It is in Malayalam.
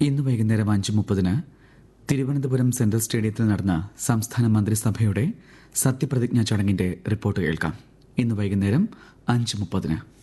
ഇന്ന് വൈകുന്നേരം 5:30 തിരുവനന്തപുരം സെൻട്രൽ സ്റ്റേഡിയത്തിൽ നടന്ന സംസ്ഥാന മന്ത്രിസഭയുടെ സത്യപ്രതിജ്ഞാ ചടങ്ങിന്റെ റിപ്പോർട്ട് കേൾക്കാം. ഇന്ന് വൈകുന്നേരം 5:30.